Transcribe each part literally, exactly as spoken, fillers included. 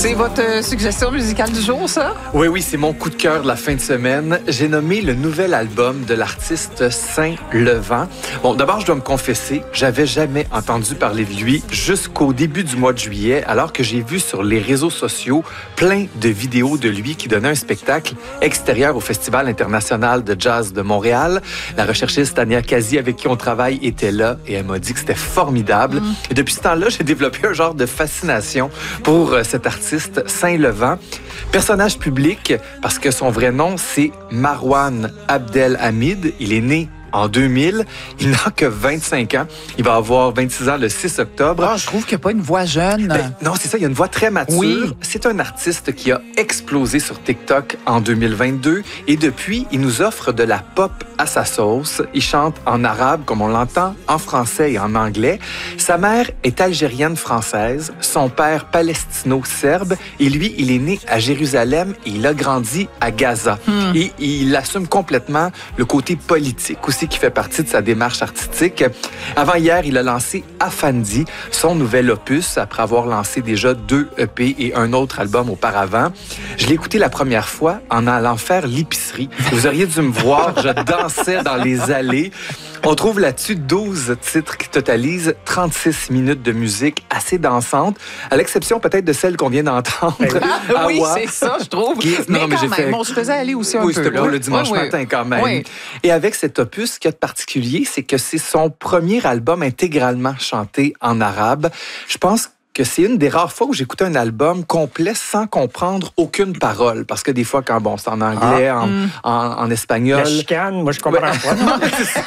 C'est votre euh, suggestion musicale du jour, ça? Oui, oui, c'est mon coup de cœur de la fin de semaine. J'ai nommé le nouvel album de l'artiste Saint-Levant. Bon, d'abord, je dois me confesser, j'avais jamais entendu parler de lui jusqu'au début du mois de juillet, alors que j'ai vu sur les réseaux sociaux plein de vidéos de lui qui donnait un spectacle extérieur au Festival international de jazz de Montréal. La recherchiste Tania Kazi, avec qui on travaille, était là et elle m'a dit que c'était formidable. Mm. Et depuis ce temps-là, j'ai développé un genre de fascination pour euh, cet artiste Saint-Levant. Personnage public, parce que son vrai nom, c'est Marwan Abdelhamid. Il est né en deux mille. Il n'a que vingt-cinq ans. Il va avoir vingt-six ans le six octobre. Oh, je trouve qu'il n'y a pas une voix jeune. Ben, non, c'est ça. Il y a une voix très mature. Oui. C'est un artiste qui a explosé sur TikTok en deux mille vingt-deux. Et depuis, il nous offre de la pop à sa sauce. Il chante en arabe, comme on l'entend, en français et en anglais. Sa mère est algérienne-française. Son père, palestino-serbe. Et lui, il est né à Jérusalem et il a grandi à Gaza. Hmm. Et il assume complètement le côté politique aussi qui fait partie de sa démarche artistique. Avant hier, il a lancé Afandi, son nouvel opus, après avoir lancé déjà deux E P et un autre album auparavant. Je l'ai écouté la première fois en allant faire l'épicerie. Vous auriez dû me voir, je dansais dans les allées. On trouve là-dessus douze titres qui totalisent trente-six minutes de musique assez dansante, à l'exception peut-être de celle qu'on vient d'entendre. Ah, oui, c'est ça, je trouve. Qui... Mais non, mais quand même, fait... bon, je faisais aller aussi un oui, peu. Oui, c'était pour le dimanche oui, matin quand même. Oui. Et avec cet opus, ce qu'il y a de particulier, c'est que c'est son premier album intégralement chanté en arabe. Je pense que c'est une des rares fois où j'écoutais un album complet sans comprendre aucune parole. Parce que des fois, quand bon, c'est en anglais, ah, en, mm. en, en espagnol... La chicane, moi, je comprends ouais. pas. Non,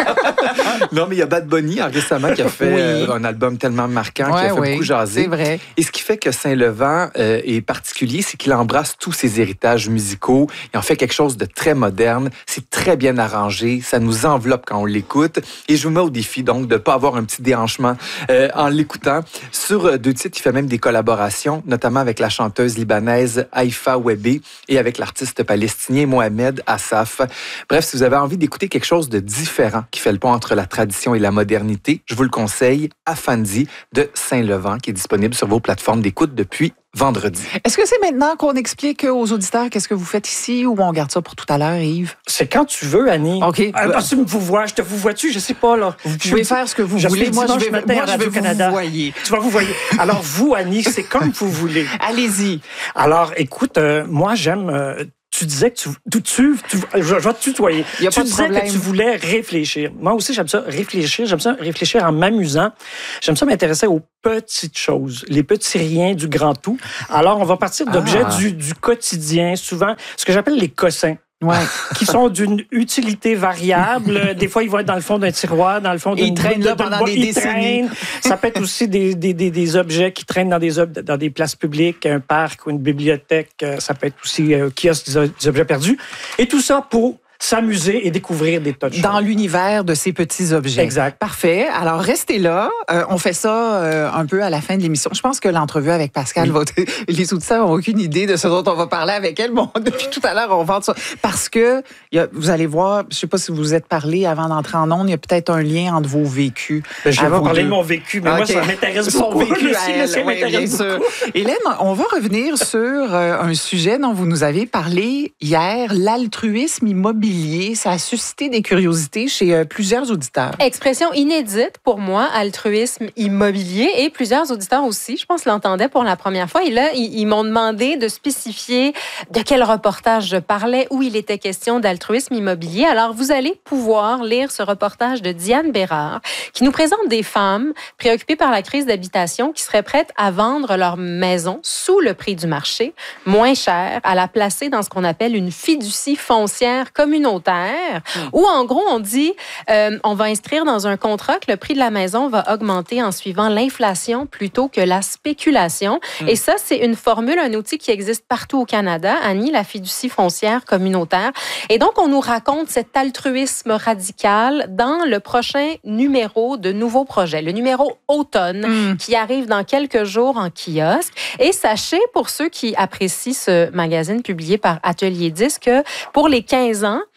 non, mais il y a Bad Bunny récemment qui a fait oui. euh, un album tellement marquant, ouais, qui a fait oui, beaucoup jaser. C'est vrai. Et ce qui fait que Saint-Levant euh, est particulier, c'est qu'il embrasse tous ses héritages musicaux. Il en fait quelque chose de très moderne. C'est très bien arrangé. Ça nous enveloppe quand on l'écoute. Et je vous mets au défi, donc, de ne pas avoir un petit déhanchement euh, en l'écoutant. Sur euh, deux titres, il fait même des collaborations, notamment avec la chanteuse libanaise Haïfa Webé et avec l'artiste palestinien Mohamed Assaf. Bref, si vous avez envie d'écouter quelque chose de différent qui fait le pont entre la tradition et la modernité, je vous le conseille, Afandi de Saint-Levant, qui est disponible sur vos plateformes d'écoute depuis vendredi. Est-ce que c'est maintenant qu'on explique aux auditeurs qu'est-ce que vous faites ici ou on garde ça pour tout à l'heure, Yves? C'est quand tu veux, Annie. OK. Alors, tu me vous vois, je te vous vois-tu, je sais pas, là. Vous pouvez faire ce que vous voulez. Moi, je vais, moi, je vais vous voyer. Tu vas vous voyer. Alors, vous, Annie, c'est comme vous voulez. Allez-y. Alors, écoute, euh, moi, j'aime... Euh, Tu disais que tu... tu, tu, tu je, je vais te tutoyer. Y a tu pas de disais problème. que tu voulais réfléchir. Moi aussi, j'aime ça réfléchir. J'aime ça réfléchir en m'amusant. J'aime ça m'intéresser aux petites choses, les petits riens du grand tout. Alors, on va partir d'objets ah. du, du quotidien, souvent ce que j'appelle les cossins. Ouais. qui sont d'une utilité variable. Des fois, ils vont être dans le fond d'un tiroir, dans le fond d'une... Ils traînent là pendant des décennies. Ça peut être aussi des, des, des, des objets qui traînent dans des, dans des places publiques, un parc ou une bibliothèque. Ça peut être aussi un kiosque des objets perdus. Et tout ça pour s'amuser et découvrir des tas de choses. Dans l'univers de ces petits objets. Exact. Parfait. Alors, restez là. Euh, on fait ça euh, un peu à la fin de l'émission. Je pense que l'entrevue avec Pascal, oui. va... les auditeurs n'ont aucune idée de ce dont on va parler avec elle. Bon, depuis tout à l'heure, on vend ça. Parce que, y a, vous allez voir, je ne sais pas si vous vous êtes parlé avant d'entrer en ondes, il y a peut-être un lien entre vos vécus. Ben, je vais pas parler de mon vécu, mais okay. moi, ça m'intéresse Son beaucoup. vécu à elle, ça oui, m'intéresse beaucoup. Hélène, on va revenir sur euh, un sujet dont vous nous avez parlé hier, l'altruisme immobilier. Ça a suscité des curiosités chez euh, plusieurs auditeurs. Expression inédite pour moi, altruisme immobilier, et plusieurs auditeurs aussi, je pense, l'entendaient pour la première fois. Et là, ils, ils m'ont demandé de spécifier de quel reportage je parlais, où il était question d'altruisme immobilier. Alors, vous allez pouvoir lire ce reportage de Diane Bérard, qui nous présente des femmes préoccupées par la crise d'habitation qui seraient prêtes à vendre leur maison sous le prix du marché, moins cher, à la placer dans ce qu'on appelle une fiducie foncière communautaire, Mmh. où en gros on dit euh, on va inscrire dans un contrat que le prix de la maison va augmenter en suivant l'inflation plutôt que la spéculation. Mmh. Et ça, c'est une formule, un outil qui existe partout au Canada, Annie, la fiducie foncière communautaire. Et donc on nous raconte cet altruisme radical dans le prochain numéro de Nouveaux projets, le numéro automne, mmh. qui arrive dans quelques jours en kiosque. Et sachez, pour ceux qui apprécient ce magazine publié par Atelier dix, que pour les quinze ans,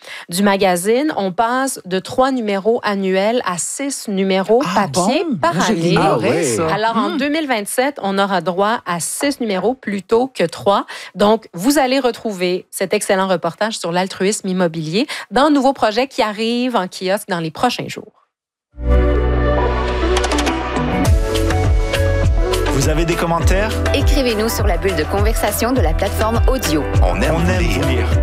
du magazine. On passe de trois numéros annuels à six numéros Ah, papier bon? par Moi, je année. l'ignorais, ça. Alors, en deux mille vingt-sept, on aura droit à six numéros plutôt que trois. Donc, vous allez retrouver cet excellent reportage sur l'altruisme immobilier dans un nouveau projet qui arrive en kiosque dans les prochains jours. Vous avez des commentaires? Écrivez-nous sur la bulle de conversation de la plateforme audio. On aime, On aime vous lire.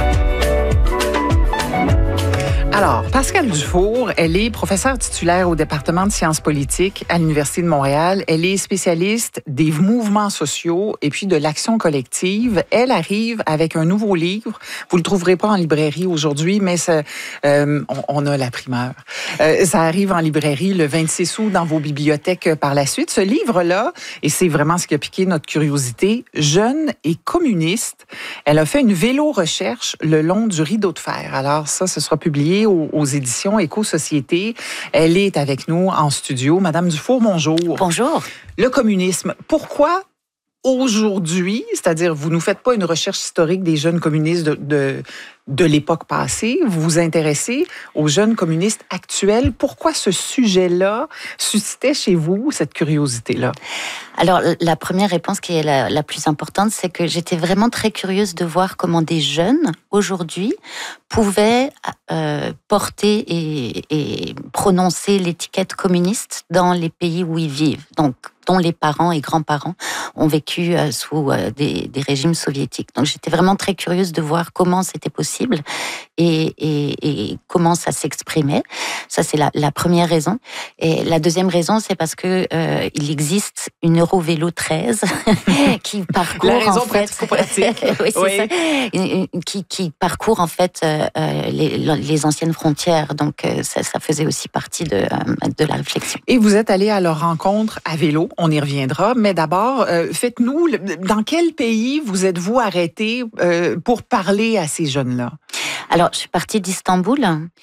Alors, Pascale Dufour, elle est professeure titulaire au département de sciences politiques à l'Université de Montréal. Elle est spécialiste des mouvements sociaux et puis de l'action collective. Elle arrive avec un nouveau livre. Vous le trouverez pas en librairie aujourd'hui, mais ça, euh, on, on a la primeur. Euh, ça arrive en librairie le vingt-six août dans vos bibliothèques par la suite. Ce livre-là, et c'est vraiment ce qui a piqué notre curiosité, Jeune et communiste. Elle a fait une vélo-recherche le long du rideau de fer. Alors ça, ce sera publié Aux, aux éditions Éco-Société. Elle est avec nous en studio. Madame Dufour, bonjour. Bonjour. Le communisme, pourquoi aujourd'hui, c'est-à-dire vous nous faites pas une recherche historique des jeunes communistes de, de, de l'époque passée, vous vous intéressez aux jeunes communistes actuels. Pourquoi ce sujet-là suscitait chez vous cette curiosité-là? Alors, la première réponse qui est la, la plus importante, c'est que j'étais vraiment très curieuse de voir comment des jeunes, aujourd'hui, pouvaient euh, porter et, et prononcer l'étiquette communiste dans les pays où ils vivent. Donc, dont les parents et grands-parents ont vécu euh, sous euh, des, des régimes soviétiques. Donc, j'étais vraiment très curieuse de voir comment c'était possible et, et, et comment ça s'exprimait. Ça, c'est la, la première raison. Et la deuxième raison, c'est parce que euh, il existe une Eurovélo treize qui parcourt la raison en fait, pratico-pratique. oui, c'est Oui. ça, qui, qui parcourt en fait euh, les, les anciennes frontières. Donc, euh, ça, ça faisait aussi partie de, euh, de la réflexion. Et vous êtes allé à leur rencontre à vélo. On y reviendra. Mais d'abord, euh, faites-nous, dans quel pays vous êtes-vous arrêté euh, pour parler à ces jeunes-là? Alors, je suis partie d'Istanbul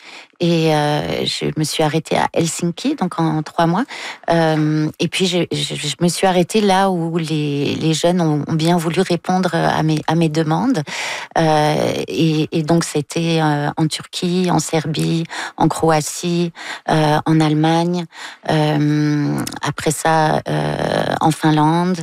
et euh, je me suis arrêtée à Helsinki, donc en, en trois mois. Euh, et puis, je, je, je me suis arrêtée là où les, les jeunes ont, ont bien voulu répondre à mes, à mes demandes. Euh, et, et donc, c'était euh, en Turquie, en Serbie, en Croatie, euh, en Allemagne. Euh, après ça, euh, en Finlande.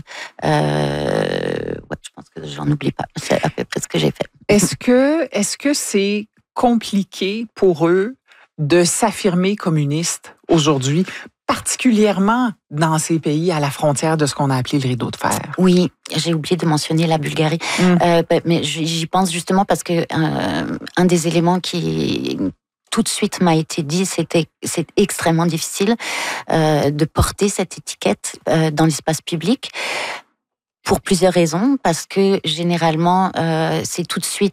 Euh, ouais, je pense que j'en oublie pas. C'est à peu près ce que j'ai fait. Est-ce que, est-ce que c'est compliqué pour eux de s'affirmer communistes aujourd'hui, particulièrement dans ces pays à la frontière de ce qu'on a appelé le rideau de fer? Oui, j'ai oublié de mentionner la Bulgarie, Mm. euh, mais j'y pense justement parce que euh, un des éléments qui tout de suite m'a été dit, c'était c'est extrêmement difficile euh, de porter cette étiquette euh, dans l'espace public. Pour plusieurs raisons, parce que généralement, euh, c'est tout de suite